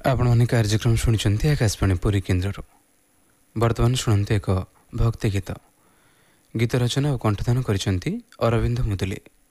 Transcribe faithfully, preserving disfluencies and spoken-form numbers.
आपण मैंने कार्यक्रम शुणी आकाशवाणी पुरी केन्द्र। वर्तमान शुणु एक भक्ति गीत। गीत रचना और कंठदान कर अरविंद मुदुली।